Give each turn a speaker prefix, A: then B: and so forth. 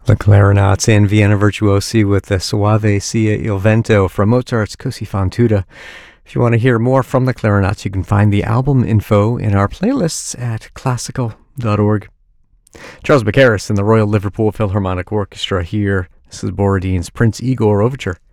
A: The Clarinets and Vienna Virtuosi with the Soave sia il vento from Mozart's Così fan tutte. If you want to hear more from the Clarinets, you can find the album info in our playlists at classical.org. Charles Baccaris and the Royal Liverpool Philharmonic Orchestra here. This is Borodin's Prince Igor Overture.